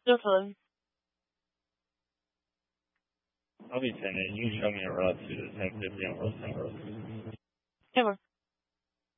Just one. I'll be 10. You can show me a route to the 1050 on Rose. Come on.